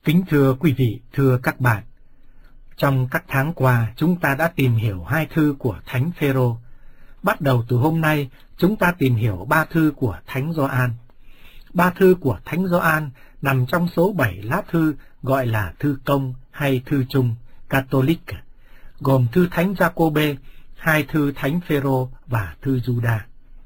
Kính thưa quý vị, thưa các bạn, trong các tháng qua chúng ta đã tìm hiểu 2 thư của Thánh Phêrô. Bắt đầu từ hôm nay, chúng ta tìm hiểu 3 thư của Thánh Gioan. 3 thư của Thánh Gioan nằm trong số 7 lá thư gọi là thư công hay thư chung, Catholic, gồm thư Thánh Giacôbê, 2 thư Thánh Phêrô và thư Giuđa.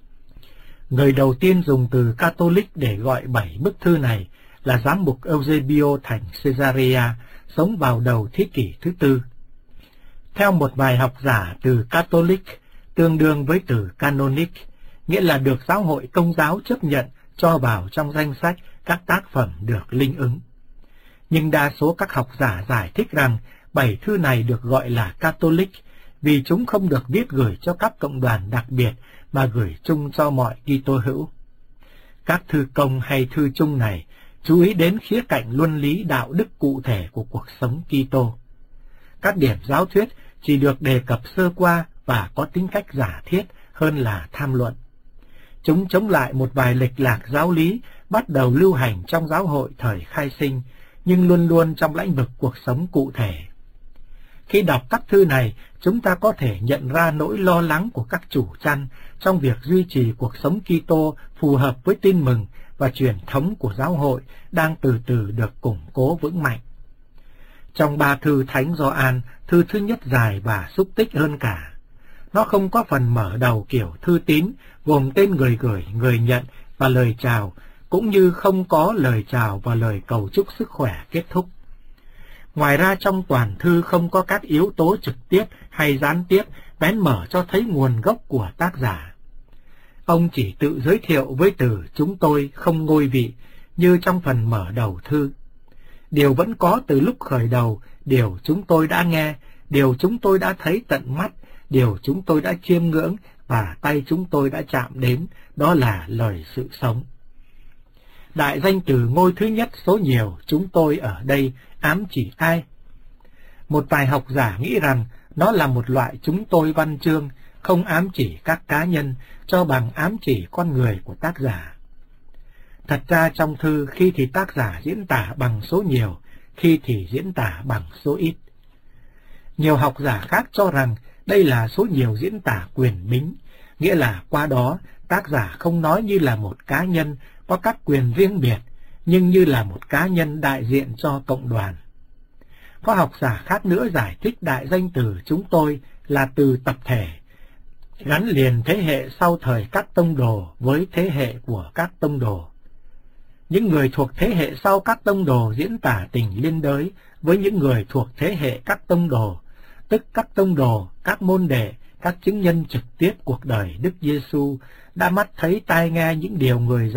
Người đầu tiên dùng từ Catholic để gọi 7 bức thư này là giám mục Eusebio thành Caesarea, sống vào đầu thế kỷ thứ 4. Theo một vài học giả, từ Catholic tương đương với từ Canonic, nghĩa là được giáo hội Công giáo chấp nhận cho vào trong danh sách các tác phẩm được linh ứng. Nhưng đa số các học giả giải thích rằng 7 thư này được gọi là Catholic vì chúng không được viết gửi cho các cộng đoàn đặc biệt mà gửi chung cho mọi Kitô hữu. Các thư công hay thư chung này chú ý đến khía cạnh luân lý đạo đức cụ thể của cuộc sống Kitô. Các điểm giáo thuyết chỉ được đề cập sơ qua và có tính cách giả thiết hơn là tham luận. Chúng chống lại một vài lệch lạc giáo lý bắt đầu lưu hành trong giáo hội thời khai sinh, nhưng luôn luôn trong lĩnh vực cuộc sống cụ thể. Khi đọc các thư này, chúng ta có thể nhận ra nỗi lo lắng của các chủ chăn trong việc duy trì cuộc sống Kitô phù hợp với tin mừng và truyền thống của giáo hội đang từ từ được củng cố vững mạnh. Trong 3 thư Thánh Gioan, thư thứ nhất dài và xúc tích hơn cả. Nó không có phần mở đầu kiểu thư tín, gồm tên người gửi, người nhận và lời chào, cũng như không có lời chào và lời cầu chúc sức khỏe kết thúc. Ngoài ra trong toàn thư không có các yếu tố trực tiếp hay gián tiếp bén mở cho thấy nguồn gốc của tác giả. Ông chỉ tự giới thiệu với từ chúng tôi không ngôi vị như trong phần mở đầu thư. Điều vẫn có từ lúc khởi đầu, điều chúng tôi đã nghe, điều chúng tôi đã thấy tận mắt, điều chúng tôi đã chiêm ngưỡng và tay chúng tôi đã chạm đến, đó là lời sự sống. Đại danh từ ngôi thứ nhất số nhiều chúng tôi ở đây ám chỉ ai? Một vài học giả nghĩ rằng nó là một loại chúng tôi văn chương, không ám chỉ các cá nhân, cho bằng ám chỉ con người của tác giả. Thật ra trong thư, khi thì tác giả diễn tả bằng số nhiều, khi thì diễn tả bằng số ít. Nhiều học giả khác cho rằng đây là số nhiều diễn tả quyền bính, nghĩa là qua đó tác giả không nói như là một cá nhân có các quyền riêng biệt, nhưng như là một cá nhân đại diện cho cộng đoàn. Có học giả khác nữa giải thích đại danh từ chúng tôi là từ tập thể, gắn liền thế hệ sau thời các tông đồ với thế hệ của các tông đồ. Những người thuộc thế hệ sau các tông đồ diễn tả tình liên đới với những người thuộc thế hệ các tông đồ, tức các tông đồ, các môn đệ, các chứng nhân trực tiếp cuộc đời Đức Giêsu đã mắt thấy tai nghe những điều người